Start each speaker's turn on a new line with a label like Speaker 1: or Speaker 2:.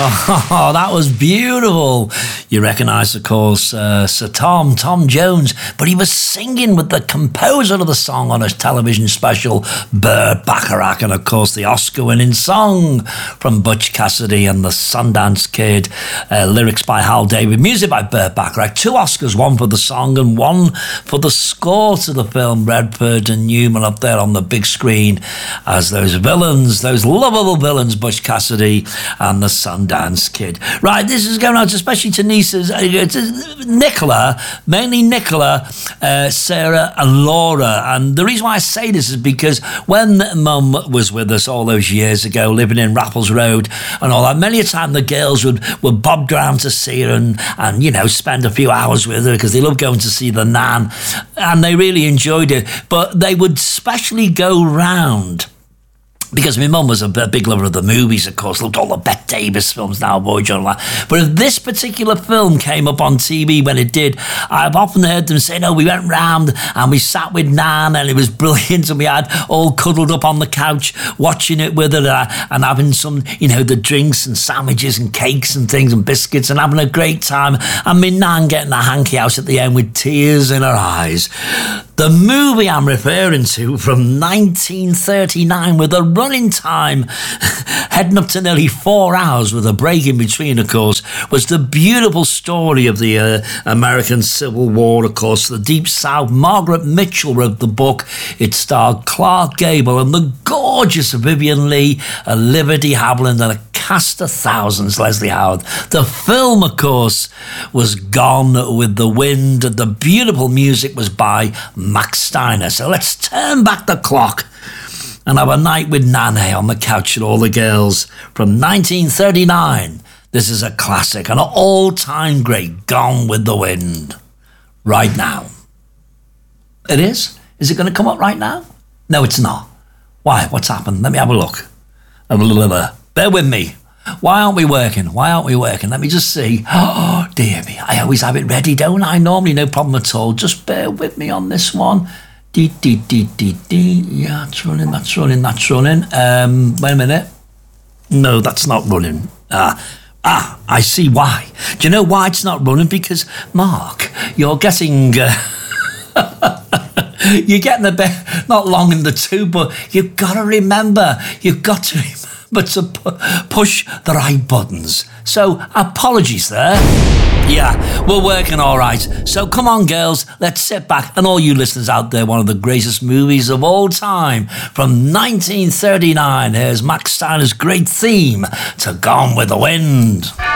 Speaker 1: Oh, that was beautiful. You recognise, of course, Sir Tom Jones, but he was singing with the composer of the song on his television special, Burt Bacharach, and of course the Oscar-winning song from Butch Cassidy and the Sundance Kid, lyrics by Hal David, music by Burt Bacharach. 2 Oscars, one for the song and one for the score to the film. Redford and Newman up there on the big screen as those villains, those lovable villains, Butch Cassidy and the Sundance Kid. Right, this is going out especially to nieces, Nicola, mainly Nicola, Sarah and Laura. And the reason why I say this is because when Mum was with us all those years ago, living in Raffles Road and all that, many a time the girls would bob down to see her and you know, spend a few hours with her because they love going to see the Nan, and they really enjoyed it. But they would specially go round, because my mum was a big lover of the movies, of course, loved all the Bette Davis films now, Boy John, all that. But if this particular film came up on TV when it did, I've often heard them say, no, we went round and we sat with Nan and it was brilliant, and we had all cuddled up on the couch watching it with her and having some, you know, the drinks and sandwiches and cakes and things and biscuits and having a great time, and me Nan getting a hanky out at the end with tears in her eyes. The movie I'm referring to, from 1939, with a running time heading up to nearly 4 hours with a break in between, of course, was the beautiful story of the American Civil War, of course, the Deep South. Margaret Mitchell wrote the book. It starred Clark Gable and the gorgeous Vivien Leigh, Liberty Haviland, and a cast of thousands, Leslie Howard. The film, of course, was Gone with the Wind. The beautiful music was by Max Steiner. So let's turn back the clock and have a night with Nane on the couch with all the girls from 1939. This is a classic, an all-time great, Gone with the Wind. Right now. It is? Is it going to come up right now? No, it's not. Why? What's happened? Let me have a look. Bear with me. Why aren't we working? Let me just see. Oh, dear me. I always have it ready, don't I? Normally, no problem at all. Just bear with me on this one. Yeah, it's running. Wait a minute. No, that's not running. I see why. Do you know why it's not running? Because, Mark, you're getting... you're getting a bit not long in the tooth, but you've got to remember to push the right buttons. So, apologies there. Yeah, we're working all right. So come on, girls, let's sit back. And all you listeners out there, one of the greatest movies of all time, from 1939. Here's Max Steiner's great theme to Gone with the Wind.